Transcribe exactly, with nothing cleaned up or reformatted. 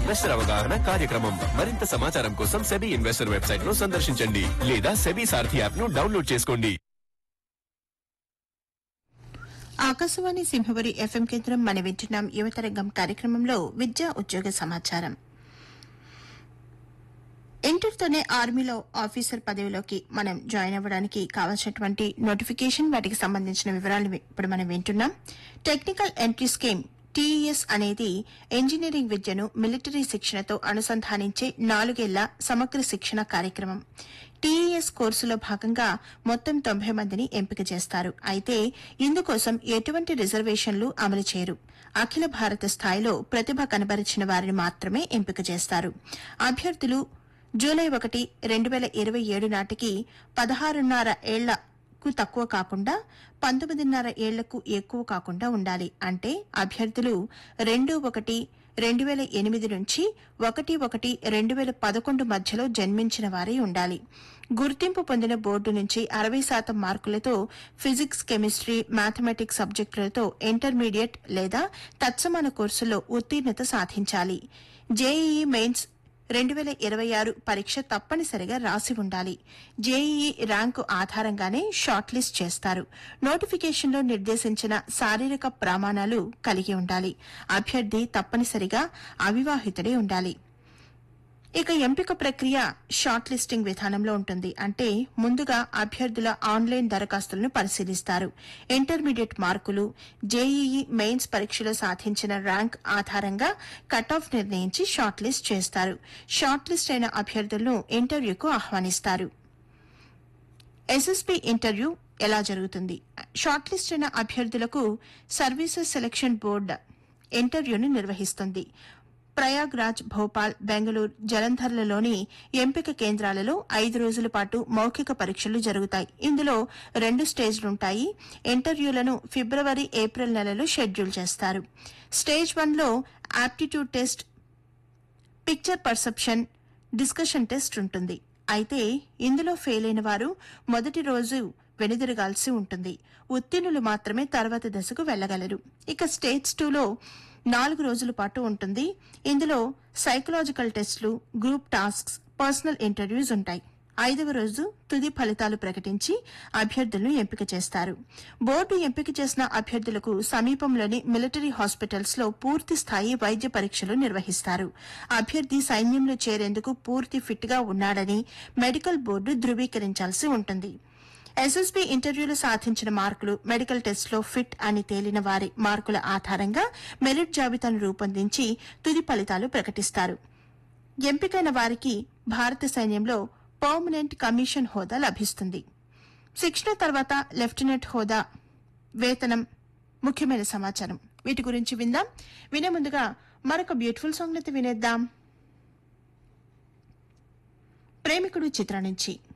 Investor అవగాహన కార్యక్రమం. మరింత సమాచారం కోసం సెబీ ఇన్వెస్టర్ వెబ్సైట్ ను సందర్శించండి లేదా సెబీ సారథి యాప్ ను డౌన్లోడ్ చేసుకోండి. ఆకాశవాణి సింహపురి ఎఫ్ఎం కేంద్రం మన వింటున్నాం యువతరంగం కార్యక్రమంలో విద్యా ఉద్యోగ సమాచారం. ఇంటర్తోనే ఆర్మీలో ఆఫీసర్ పదవిలోకి మనం జాయిన్ అవ్వడానికి కావాల్సినటువంటి నోటిఫికేషన్, వాటికి సంబంధించిన వివరాలు ఇప్పుడు మనం వింటున్నాం. టెక్నికల్ ఎంట్రీ స్కీమ్ టీఈఎస్ అనేది ఇంజనీరింగ్ విద్యను మిలిటరీ శిక్షణతో అనుసంధానించే నాలుగేళ్ల సమగ్ర శిక్షణ కార్యక్రమం. టీఈఎస్ కోర్సులో భాగంగా మొత్తం తొంభై మందిని ఎంపిక చేస్తారు. అయితే ఇందుకోసం ఎటువంటి రిజర్వేషన్లు అమలు చేయరు. అఖిల భారత స్థాయిలో ప్రతిభ కనబరిచిన వారిని మాత్రమే ఎంపిక చేస్తారు. అభ్యర్థులు జూలై ఒకటి రెండు వేల ఇరవై ఏడు నాటికి పదహారున్నర ఏళ్లకు తక్కువ కాకుండా పంతొమ్మిదిన్నర ఏళ్లకు ఎక్కువ కాకుండా ఉండాలి. అంటే అభ్యర్థులు రెండు ఒకటి రెండు వేల ఎనిమిది నుంచి ఒకటి ఒకటి రెండు వేల పదకొండు మధ్యలో జన్మించిన వారై ఉండాలి. గుర్తింపు పొందిన బోర్డు నుంచి అరవై శాతం మార్కులతో ఫిజిక్స్, కెమిస్ట్రీ, మ్యాథమెటిక్స్ సబ్జెక్టులతో ఇంటర్మీడియట్ లేదా తత్సమాన కోర్సుల్లో ఉత్తీర్ణత సాధించాలి. జేఈఈ మెయిన్స్ రెండు వేల ఇరవై ఆరు పరీక్ష తప్పనిసరిగా రాసి ఉండాలి. జేఈఈ ర్యాంకు ఆధారంగానే షార్ట్ లిస్ట్ చేస్తారు. నోటిఫికేషన్లో నిర్దేశించిన శారీరక ప్రమాణాలు కలిగి ఉండాలి. అభ్యర్థి తప్పనిసరిగా అవివాహితుడే ఉండాలి. ఇక ఎంపిక ప్రక్రియ షార్ట్ లిస్టింగ్ విధానంలో ఉంటుంది. అంటే ముందుగా అభ్యర్థుల ఆన్లైన్ దరఖాస్తులను పరిశీలిస్తారు. ఇంటర్మీడియట్ మార్కులు, జేఈఈ మెయిన్స్ పరీక్షలో సాధించిన ర్యాంక్ ఆధారంగా కట్ ఆఫ్ నిర్ణయించి షార్ట్ లిస్ట్ చేస్తారు. షార్ట్ లిస్ట్ అయిన అభ్యర్థులను ఇంటర్వ్యూకు ఆహ్వానిస్తారు. ఎస్ఎస్పీ ఇంటర్వ్యూ ఎలా జరుగుతుంది? షార్ట్ లిస్ట్ అయిన అభ్యర్థులకు సర్వీసెస్ సెలక్షన్ బోర్డు ఇంటర్వ్యూను నిర్వహిస్తుంది. ప్రయాగ్రాజ్, భోపాల్, బెంగళూరు, జలంధర్లలోని ఎంపిక కేంద్రాలలో ఐదు రోజుల పాటు మౌఖిక పరీక్షలు జరుగుతాయి. ఇందులో రెండు స్టేజ్లుంటాయి. ఇంటర్వ్యూలను ఫిబ్రవరి, ఏప్రిల్ నెలలో షెడ్యూల్ చేస్తారు. స్టేజ్ వన్లో aptitude test, picture perception, discussion test ఉంటుంది. అయితే ఇందులో ఫెయిల్ అయిన వారు మొదటి రోజు వెనుదిరగాల్సి ఉంటుంది. ఉత్తీర్ణులు మాత్రమే తర్వాత దశకు వెళ్లగలరు. ఇక స్టేజ్ టూలో నాలుగు రోజుల పాటు ఉంటుంది. ఇందులో సైకలాజికల్ టెస్టులు, గ్రూప్ టాస్క్స్, పర్సనల్ ఇంటర్వ్యూస్ ఉంటాయి. ఐదవ రోజు తుది ఫలితాలు ప్రకటించి అభ్యర్థులను ఎంపిక చేస్తారు. బోర్డు ఎంపిక చేసిన అభ్యర్థులకు సమీపంలోని మిలిటరీ హాస్పిటల్స్ లో పూర్తి స్థాయి వైద్య పరీక్షలు నిర్వహిస్తారు. అభ్యర్థి సైన్యంలో చేరేందుకు పూర్తి ఫిట్ గా ఉన్నాడని మెడికల్ బోర్డు ధృవీకరించాల్సి ఉంటుంది. ఎస్ఎస్బీ ఇంటర్వ్యూలో సాధించిన మార్కులు, మెడికల్ టెస్టులో ఫిట్ అని తేలిన వారి మార్కుల ఆధారంగా మెరిట్ జాబితాను రూపొందించి తుది ఫలితాలు ప్రకటిస్తారు. ఎంపికైన వారికి భారత సైన్యంలో పర్మనెంట్ కమిషన్ హోదా లభిస్తుంది. శిక్షణ తర్వాత లెఫ్టినెంట్ హోదా, వేతనం, ముఖ్యమైన సమాచారం వీటి గురించి విందాం. వినే ముందుగా మరొక బ్యూటిఫుల్ సాంగ్ అయితే వినేద్దాం. ప్రేమికుడు చిత్రం నుంచి